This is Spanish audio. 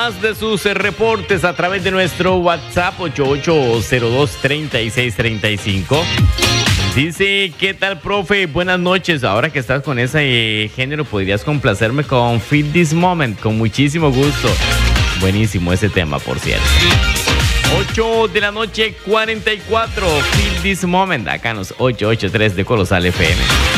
más de sus reportes a través de nuestro WhatsApp 8802-3635. Dice, ¿qué tal, profe? Buenas noches. Ahora que estás con ese género, ¿podrías complacerme con Feel This Moment? Con muchísimo gusto. Buenísimo ese tema, por cierto. 8 de la noche, 44. Feel This Moment. Acá en los 883 de Colosal FM.